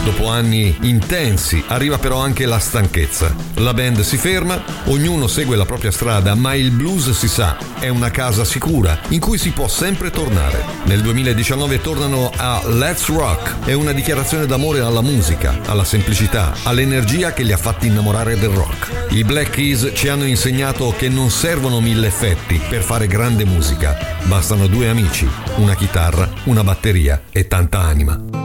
Dopo anni intensi arriva però anche la stanchezza. La band si ferma, ognuno segue la propria strada, ma il blues, si sa, è una casa sicura in cui si può sempre tornare. Nel 2019 tornano a Let's Rock. È una dichiarazione d'amore alla musica, alla semplicità, all'energia che li ha fatti innamorare del rock. I Black Keys ci hanno insegnato che non servono 1000 effetti per fare grande musica. Bastano 2 amici, una chitarra, una batteria e tanta anima.